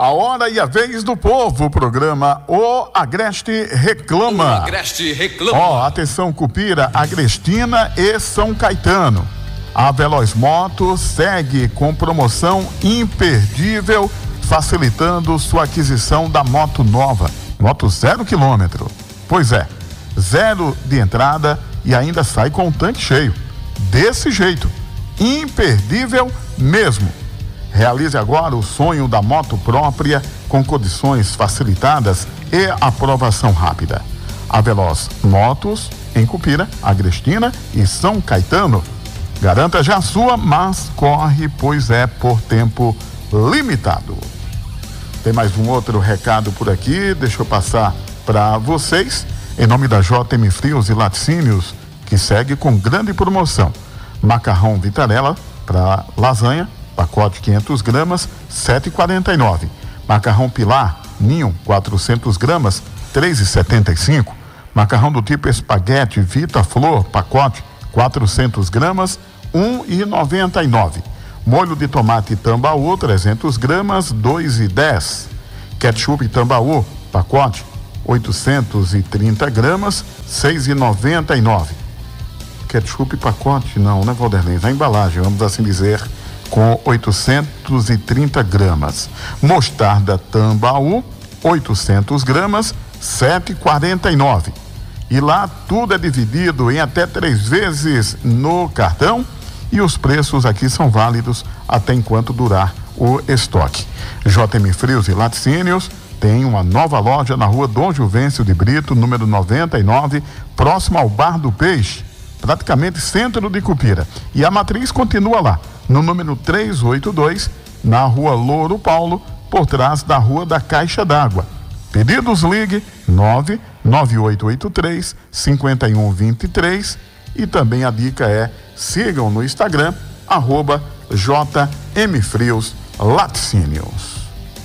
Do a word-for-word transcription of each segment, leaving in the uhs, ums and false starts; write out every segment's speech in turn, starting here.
hora e a vez do povo, o programa O Agreste Reclama. O Agreste Reclama. Ó, oh, atenção Cupira, Agrestina e São Caetano. A Veloz Motos segue com promoção imperdível, facilitando sua aquisição da moto nova. Moto zero quilômetro. Pois é, zero de entrada e ainda sai com o tanque cheio. Desse jeito, imperdível mesmo. Realize agora o sonho da moto própria com condições facilitadas e aprovação rápida. A Veloz Motos em Cupira, Agrestina e São Caetano. Garanta já a sua, mas corre, pois é por tempo limitado. Tem mais um outro recado por aqui, deixa eu passar para vocês. Em nome da J M Frios e Laticínios, que segue com grande promoção. Macarrão Vitarella para lasanha, pacote quinhentas gramas, sete reais e quarenta e nove centavos. Macarrão Pilar, ninho, quatrocentas gramas, três reais e setenta e cinco centavos. Macarrão do tipo espaguete Vita Flor, pacote quatrocentas gramas, um real e noventa e nove centavos. Molho de tomate Tambaú, trezentas gramas, dois reais e dez centavos. Ketchup Tambaú, pacote oitocentas e trinta gramas, seis reais e noventa e nove centavos. Ketchup pacote, não, né, Valderlin? A embalagem, vamos assim dizer, com oitocentas e trinta gramas. Mostarda Tambaú, oitocentas gramas, sete reais e quarenta e nove centavos. E lá tudo é dividido em até três vezes no cartão e os preços aqui são válidos até enquanto durar o estoque. J M Frios e Laticínios tem uma nova loja na rua Dom Juvencio de Brito, número noventa e nove, próximo ao Bar do Peixe, praticamente centro de Cupira. E a matriz continua lá, no número trezentos e oitenta e dois, na rua Louro Paulo, por trás da rua da Caixa d'Água. Pedidos, ligue nove nove oito oito três, cinco um dois três e também a dica é, sigam no Instagram, arroba J M Frios Laticínios.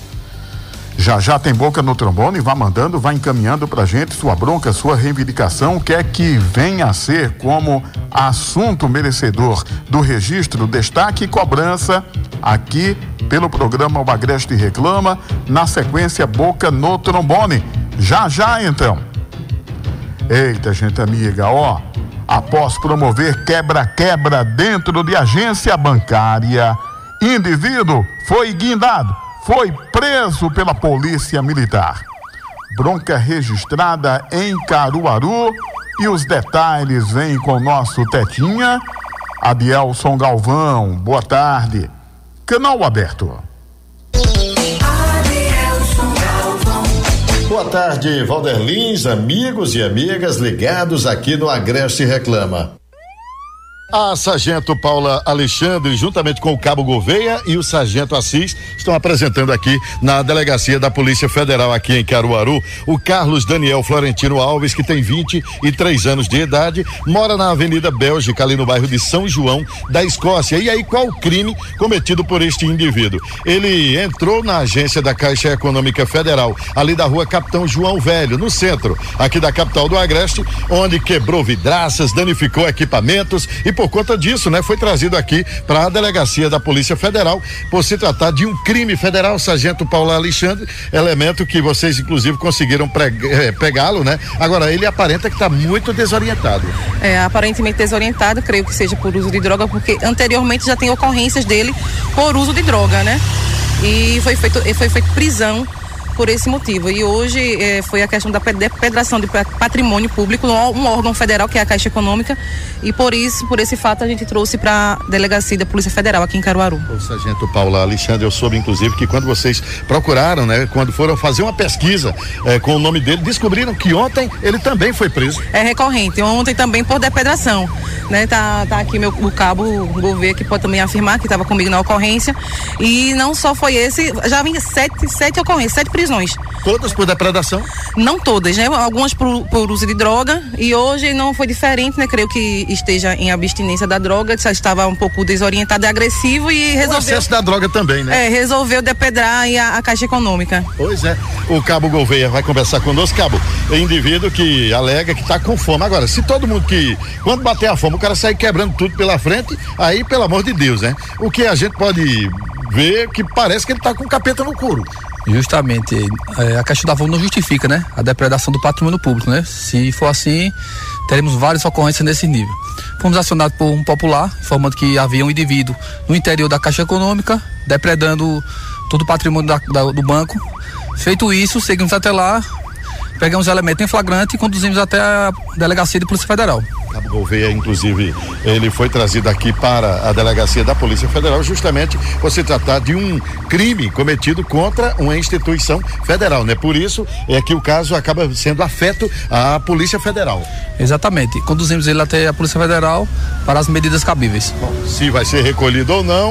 Já já tem boca no trombone, vá mandando, vá encaminhando pra gente sua bronca, sua reivindicação, o que é que venha a ser como assunto merecedor do registro, destaque e cobrança aqui pelo programa O Agreste Reclama, na sequência Boca no Trombone. Já já então. Eita, gente amiga, ó, após promover quebra-quebra dentro de agência bancária, indivíduo foi guindado, foi preso pela polícia militar. Bronca registrada em Caruaru e os detalhes vêm com o nosso Tetinha, Adielson Galvão. Boa tarde. Canal aberto. Boa tarde, Valderlins, amigos e amigas ligados aqui no Agreste Reclama. A Sargento Paula Alexandre, juntamente com o Cabo Gouveia e o Sargento Assis, estão apresentando aqui na Delegacia da Polícia Federal aqui em Caruaru, o Carlos Daniel Florentino Alves, que tem vinte e três anos de idade, mora na Avenida Bélgica, ali no bairro de São João da Escócia. E aí, qual o crime cometido por este indivíduo? Ele entrou na agência da Caixa Econômica Federal, ali da rua Capitão João Velho, no centro, aqui da capital do Agreste, onde quebrou vidraças, danificou equipamentos e por conta disso, né, foi trazido aqui para a Delegacia da Polícia Federal, por se tratar de um crime federal. Sargento Paulo Alexandre, elemento que vocês inclusive conseguiram eh, pegá-lo, né? Agora, ele aparenta que está muito desorientado. É, aparentemente desorientado, creio que seja por uso de droga, porque anteriormente já tem ocorrências dele por uso de droga, né? E foi feito, foi feito prisão por esse motivo. E hoje eh, foi a questão da depredação de patrimônio público, um órgão federal que é a Caixa Econômica, e por isso, por esse fato, a gente trouxe para a Delegacia da Polícia Federal aqui em Caruaru. O Sargento Paula Alexandre, eu soube inclusive que quando vocês procuraram, né, quando foram fazer uma pesquisa eh, com o nome dele, descobriram que ontem ele também foi preso. É recorrente, ontem também por depredação, né? Tá, tá aqui meu, o cabo Gouveia, que pode também afirmar que estava comigo na ocorrência, e não só foi esse, já vinha sete, sete ocorrências, sete prisões. Todas por depredação? Não todas, né? Algumas por, por uso de droga, e hoje não foi diferente, né? Creio que esteja em abstinência da droga, já estava um pouco desorientado e agressivo e resolveu... O excesso da droga também, né? É, resolveu depredar aí a, a Caixa Econômica. Pois é. O Cabo Gouveia vai conversar conosco. Cabo, é indivíduo que alega que está com fome. Agora, se todo mundo que, quando bater a fome, o cara sair quebrando tudo pela frente, aí, pelo amor de Deus, né? O que a gente pode ver que parece que ele está com capeta no couro. Justamente, é, a questão da volta não justifica, né, a depredação do patrimônio público, né? Se for assim, teremos várias ocorrências nesse nível. Fomos acionados por um popular, informando que havia um indivíduo no interior da Caixa Econômica, depredando todo o patrimônio da, da, do banco. Feito isso, seguimos até lá, pegamos o elemento em flagrante e conduzimos até a Delegacia de Polícia Federal. Cabo Gouveia, inclusive, ele foi trazido aqui para a Delegacia da Polícia Federal justamente por se tratar de um crime cometido contra uma instituição federal, né? Por isso é que o caso acaba sendo afeto à Polícia Federal. Exatamente. Conduzimos ele até a Polícia Federal para as medidas cabíveis. Bom, se vai ser recolhido ou não,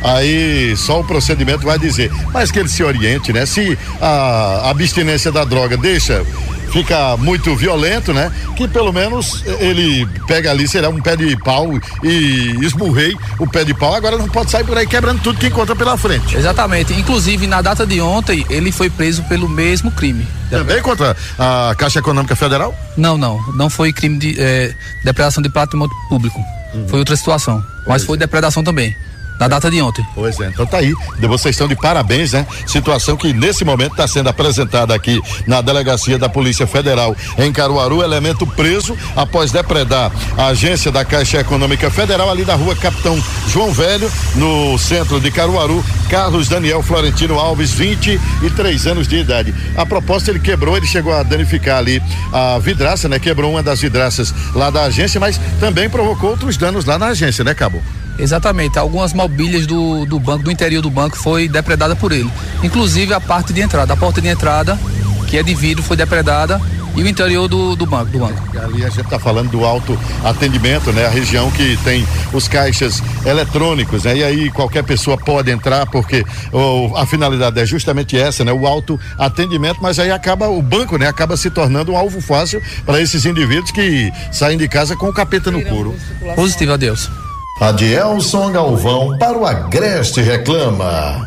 aí só o procedimento vai dizer. Mas que ele se oriente, né? Se a abstinência da droga deixa fica muito violento, né? Que pelo menos ele pega ali, será um pé de pau e esmurrei o pé de pau, agora não pode sair por aí quebrando tudo que encontra pela frente. Exatamente, inclusive na data de ontem ele foi preso pelo mesmo crime. Também contra a Caixa Econômica Federal? Não, não, não foi crime de é, depredação de patrimônio público, uhum. Foi outra situação, mas foi depredação também. Na data de ontem. Pois é, então tá aí, vocês estão de parabéns, né? Situação que nesse momento está sendo apresentada aqui na Delegacia da Polícia Federal em Caruaru, elemento preso após depredar a agência da Caixa Econômica Federal ali da rua Capitão João Velho, no centro de Caruaru. Carlos Daniel Florentino Alves, vinte e três anos de idade. A proposta, ele quebrou, ele chegou a danificar ali a vidraça, né? Quebrou uma das vidraças lá da agência, mas também provocou outros danos lá na agência, né, Cabo? Exatamente, algumas mobílias do, do banco, do interior do banco foi depredada por ele, inclusive a parte de entrada, a porta de entrada, que é de vidro, foi depredada, e o interior do, do banco, do banco. Ali a gente está falando do auto atendimento, né? A região que tem os caixas eletrônicos, né? E aí qualquer pessoa pode entrar, porque oh, a finalidade é justamente essa, né? O auto atendimento, mas aí acaba, o banco, né? Acaba se tornando um alvo fácil para esses indivíduos que saem de casa com o capeta no couro. Positivo a Deus. Adielson Galvão para o Agreste Reclama.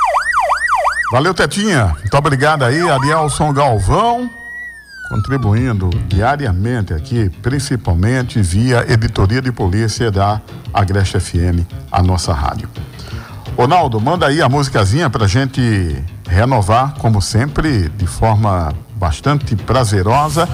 Valeu, Tetinha. Muito obrigado aí, Adielson Galvão, contribuindo diariamente aqui, principalmente via editoria de polícia da Agreste F M, a nossa rádio. Ronaldo, manda aí a musicazinha pra gente renovar, como sempre, de forma bastante prazerosa,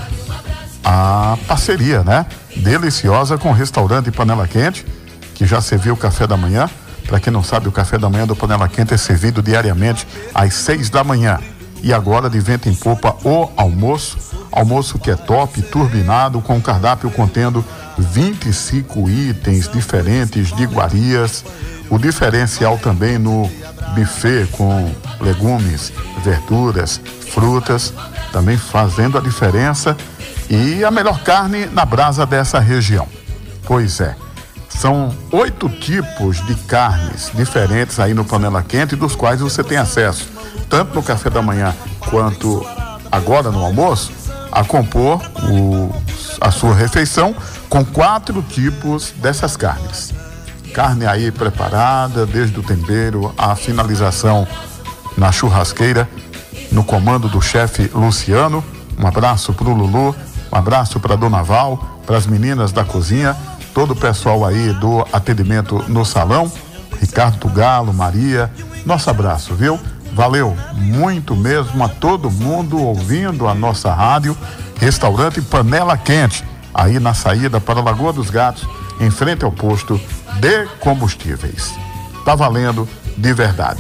a parceria, né? Deliciosa com o restaurante Panela Quente, que já serviu o café da manhã. Para quem não sabe, o café da manhã do Panela Quente é servido diariamente às seis da manhã. E agora, de vento em popa, o almoço. Almoço que é top, turbinado, com cardápio contendo vinte e cinco itens diferentes de iguarias. O diferencial também no buffet com legumes, verduras, frutas, também fazendo a diferença. E a melhor carne na brasa dessa região. Pois é. São oito tipos de carnes diferentes aí no Panela Quente, dos quais você tem acesso, tanto no café da manhã quanto agora no almoço, a compor o, a sua refeição com quatro tipos dessas carnes. Carne aí preparada, desde o tempero à finalização na churrasqueira, no comando do chefe Luciano. Um abraço pro Lulu, um abraço pra Dona Val, pras meninas da cozinha, todo o pessoal aí do atendimento no salão, Ricardo Galo, Maria, nosso abraço, viu? Valeu muito mesmo a todo mundo ouvindo a nossa rádio. Restaurante Panela Quente, aí na saída para a Lagoa dos Gatos, em frente ao posto de combustíveis. Tá valendo de verdade.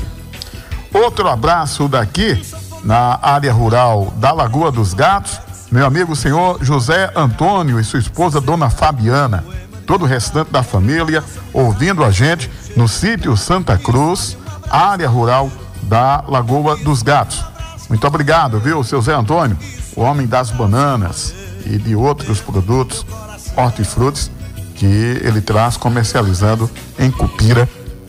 Outro abraço daqui, na área rural da Lagoa dos Gatos, meu amigo senhor José Antônio e sua esposa Dona Fabiana, todo o restante da família ouvindo a gente no sítio Santa Cruz, área rural da Lagoa dos Gatos. Muito obrigado, viu, seu Zé Antônio, o homem das bananas e de outros produtos hortifrutis que ele traz comercializando em Cupira,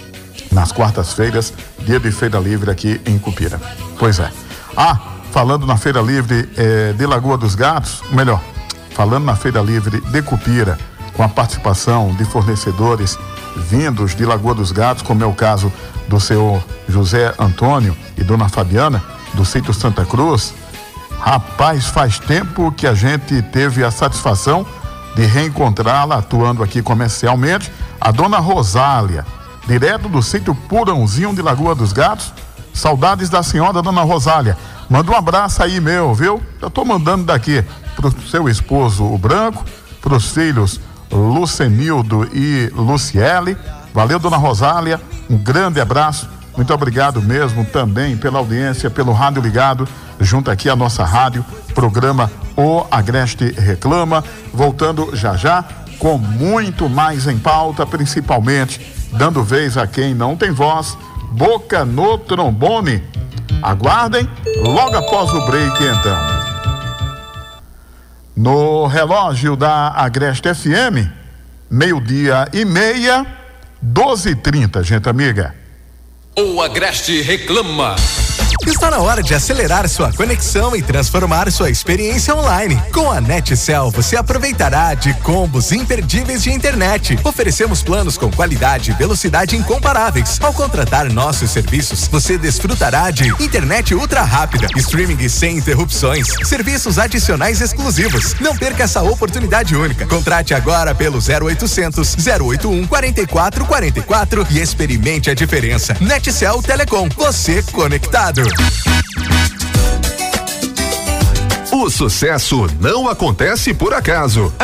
nas quartas-feiras, dia de Feira Livre aqui em Cupira. Pois é. Ah, falando na Feira Livre eh, de Lagoa dos Gatos, melhor, falando na Feira Livre de Cupira, com a participação de fornecedores vindos de Lagoa dos Gatos, como é o caso do senhor José Antônio e Dona Fabiana, do sítio Santa Cruz. Rapaz, faz tempo que a gente teve a satisfação de reencontrá-la atuando aqui comercialmente, a Dona Rosália, direto do sítio Purãozinho de Lagoa dos Gatos, Saudades da senhora Dona Rosália. Manda um abraço aí meu, viu? Eu tô mandando daqui pro seu esposo, o Branco, pros filhos Lucenildo e Luciele. Valeu, Dona Rosália. Um grande abraço. Muito obrigado mesmo também pela audiência, pelo rádio ligado, junto aqui à nossa rádio, programa O Agreste Reclama, voltando já já com muito mais em pauta, principalmente dando vez a quem não tem voz, boca no trombone. Aguardem logo após o break então. No relógio da Agreste F M, meio-dia e meia, doze e trinta, gente amiga. O Agreste Reclama. Está na hora de acelerar sua conexão e transformar sua experiência online. Com a NetCell, você aproveitará de combos imperdíveis de internet. Oferecemos planos com qualidade e velocidade incomparáveis. Ao contratar nossos serviços, você desfrutará de internet ultra rápida, streaming sem interrupções, serviços adicionais exclusivos. Não perca essa oportunidade única. Contrate agora pelo zero oitocentos, zero oito um, quatro quatro quatro quatro e experimente a diferença. NetCell Telecom, você conectado. O sucesso não acontece por acaso.